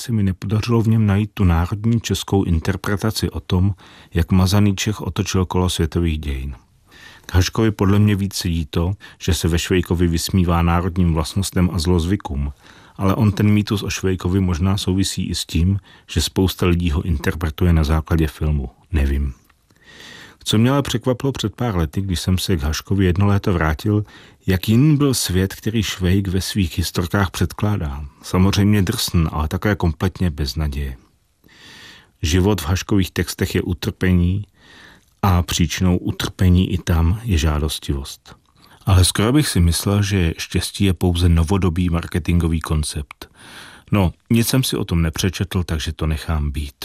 se mi nepodařilo v něm najít tu národní českou interpretaci o tom, jak mazaný Čech otočil kolo světových dějin. K Haškovi podle mě víc sedí to, že se ve Švejkovi vysmívá národním vlastnostem a zlozvykům, ale on ten mýtus o Švejkovi možná souvisí i s tím, že spousta lidí ho interpretuje na základě filmu. Nevím. Co mě ale překvapilo před pár lety, když jsem se k Haškovi jedno léto vrátil, jak jiný byl svět, který Švejk ve svých historkách předkládá. Samozřejmě drsný, ale také kompletně bez naděje. Život v Haškových textech je utrpení a příčinou utrpení i tam je žádostivost. Ale skoro bych si myslel, že štěstí je pouze novodobý marketingový koncept. No, nic jsem si o tom nepřečetl, takže to nechám být.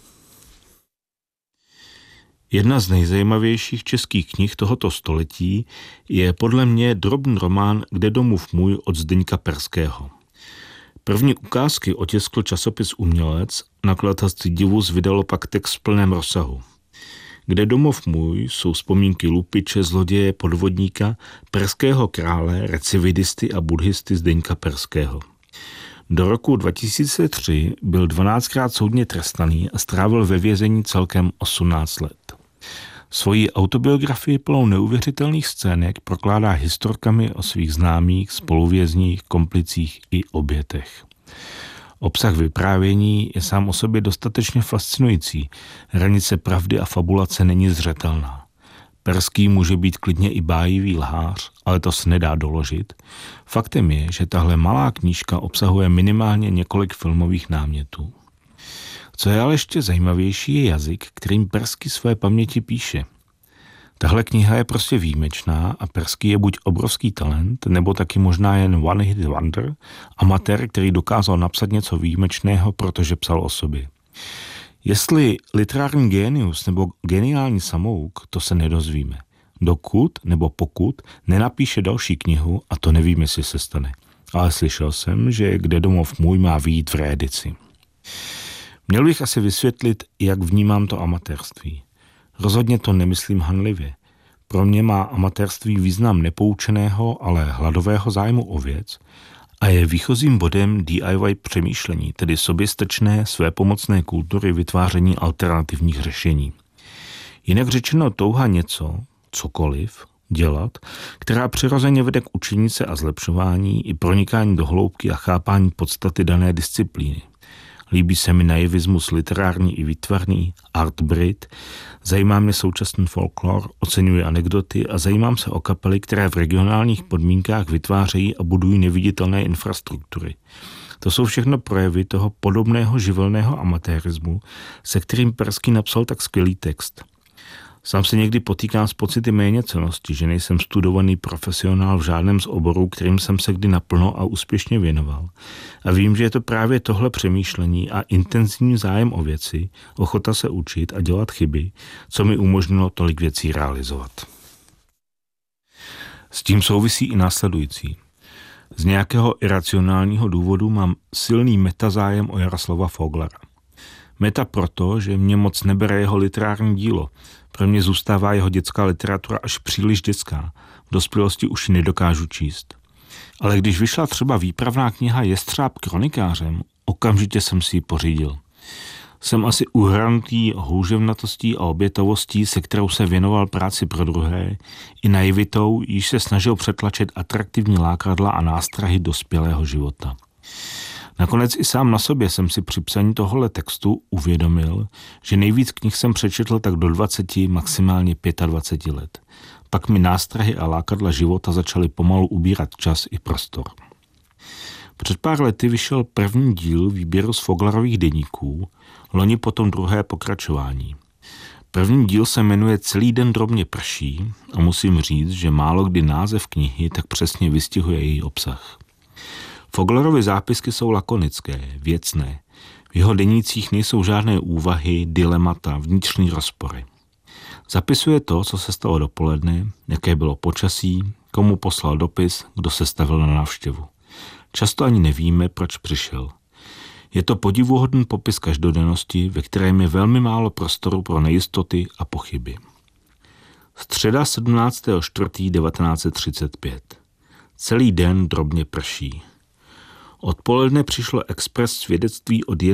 Jedna z nejzajímavějších českých knih tohoto století je podle mě drobný román Kde domov můj od Zdeňka Perského. První ukázky otiskl časopis Umělec, nakladatelství Divus vydalo pak text v plném rozsahu. Kde domov můj jsou vzpomínky lupiče, zloděje, podvodníka, perského krále, recividisty a buddhisty Zdeňka Perského. Do roku 2003 byl 12krát soudně trestaný a strávil ve vězení celkem 18 let. Svoji autobiografii plnou neuvěřitelných scének prokládá historkami o svých známých, spoluvězních, komplicích i obětech. Obsah vyprávění je sám o sobě dostatečně fascinující. Hranice pravdy a fabulace není zřetelná. Perský může být klidně i bájivý lhář, ale to se nedá doložit. Faktem je, že tahle malá knížka obsahuje minimálně několik filmových námětů. Co je ale ještě zajímavější, je jazyk, kterým Perský své paměti píše. Tahle kniha je prostě výjimečná a Perský je buď obrovský talent, nebo taky možná jen one hit wonder, amatér, který dokázal napsat něco výjimečného, protože psal o sobě. Jestli literární génius nebo geniální samouk, to se nedozvíme. Dokud nebo pokud nenapíše další knihu, a to nevím, jestli se stane. Ale slyšel jsem, že Kde domov můj má vyjít v reedici. Měl bych asi vysvětlit, jak vnímám to amatérství. Rozhodně to nemyslím hanlivě. Pro mě má amatérství význam nepoučeného, ale hladového zájmu o věc a je výchozím bodem DIY přemýšlení, tedy soběstačné svépomocné kultury vytváření alternativních řešení. Jinak řečeno touha cokoliv, dělat, která přirozeně vede k učení se a zlepšování i pronikání do hloubky a chápání podstaty dané disciplíny. Líbí se mi naivismus literární i výtvarný, art Brit, zajímá mě současný folklor, oceňuji anekdoty a zajímám se o kapely, které v regionálních podmínkách vytvářejí a budují neviditelné infrastruktury. To jsou všechno projevy toho podobného živelného amatérismu, se kterým Perský napsal tak skvělý text. Sám se někdy potýkám s pocity méněcennosti, že nejsem studovaný profesionál v žádném z oborů, kterým jsem se kdy naplno a úspěšně věnoval. A vím, že je to právě tohle přemýšlení a intenzivní zájem o věci, ochota se učit a dělat chyby, co mi umožnilo tolik věcí realizovat. S tím souvisí i následující. Z nějakého iracionálního důvodu mám silný metazájem o Jaroslava Foglara. Meta proto, že mě moc nebere jeho literární dílo. Pro mě zůstává jeho dětská literatura až příliš dětská. V dospělosti už ji nedokážu číst. Ale když vyšla třeba výpravná kniha Jestřáb kronikářem, okamžitě jsem si ji pořídil. Jsem asi uhranutý houževnatostí a obětavostí, se kterou se věnoval práci pro druhé, i naivitou, již se snažil přetlačit atraktivní lákadla a nástrahy dospělého života. Nakonec i sám na sobě jsem si při psaní tohohle textu uvědomil, že nejvíc knih jsem přečetl tak do 20, maximálně 25 let. Pak mi nástrahy a lákadla života začaly pomalu ubírat čas i prostor. Před pár lety vyšel první díl výběru z Foglarových deníků, loni potom druhé pokračování. První díl se jmenuje Celý den drobně prší a musím říct, že málo kdy název knihy tak přesně vystihuje její obsah. Foglarovy zápisky jsou lakonické, věcné. V jeho denících nejsou žádné úvahy, dilemata, vnitřní rozpory. Zapisuje to, co se stalo dopoledne, jaké bylo počasí, komu poslal dopis, kdo se stavil na návštěvu. Často ani nevíme, proč přišel. Je to podivuhodný popis každodennosti, ve kterém je velmi málo prostoru pro nejistoty a pochyby. Středa 17.4.1935. Celý den drobně prší. Odpoledne přišlo expres svědectví od